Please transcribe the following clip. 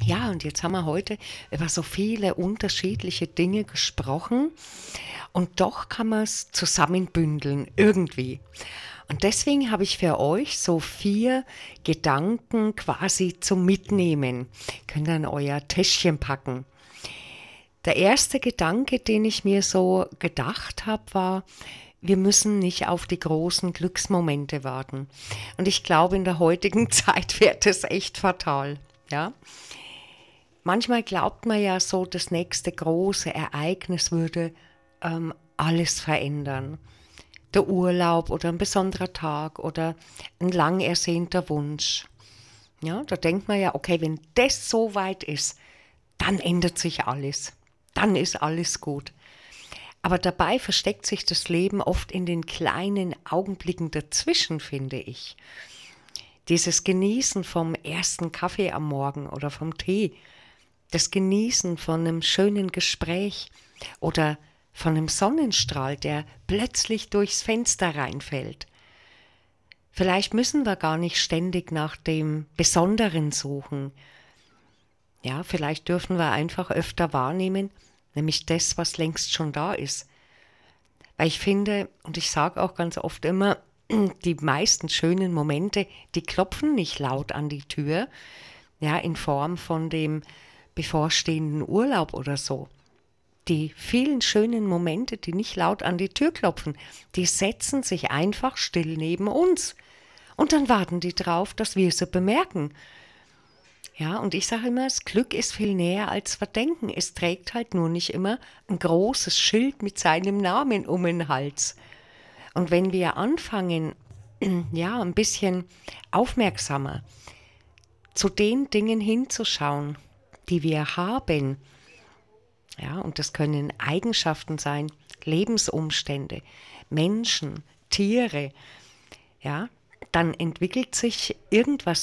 Ja, und jetzt haben wir heute über so viele unterschiedliche Dinge gesprochen und doch kann man es zusammenbündeln irgendwie. Und deswegen habe ich für euch so 4 Gedanken quasi zum Mitnehmen. Könnt ihr in euer Täschchen packen. Der erste Gedanke, den ich mir so gedacht habe, war, wir müssen nicht auf die großen Glücksmomente warten. Und ich glaube, in der heutigen Zeit wird es echt fatal. Ja? Manchmal glaubt man ja so, das nächste große Ereignis würde alles verändern. Der Urlaub oder ein besonderer Tag oder ein lang ersehnter Wunsch. Ja, da denkt man ja, okay, wenn das so weit ist, dann ändert sich alles. Dann ist alles gut. Aber dabei versteckt sich das Leben oft in den kleinen Augenblicken dazwischen, finde ich. Dieses Genießen vom ersten Kaffee am Morgen oder vom Tee, das Genießen von einem schönen Gespräch oder von einem Sonnenstrahl, der plötzlich durchs Fenster reinfällt. Vielleicht müssen wir gar nicht ständig nach dem Besonderen suchen. Ja, vielleicht dürfen wir einfach öfter wahrnehmen, nämlich das, was längst schon da ist. Weil ich finde, und ich sage auch ganz oft immer, die meisten schönen Momente, die klopfen nicht laut an die Tür, ja, in Form von dem bevorstehenden Urlaub oder so. Die vielen schönen Momente, die nicht laut an die Tür klopfen, die setzen sich einfach still neben uns. Und dann warten die drauf, dass wir sie bemerken. Ja, und ich sage immer, das Glück ist viel näher als wir denken. Es trägt halt nur nicht immer ein großes Schild mit seinem Namen um den Hals. Und wenn wir anfangen, ja, ein bisschen aufmerksamer zu den Dingen hinzuschauen, die wir haben, ja, und das können Eigenschaften sein, Lebensumstände, Menschen, Tiere, ja, dann entwickelt sich irgendwas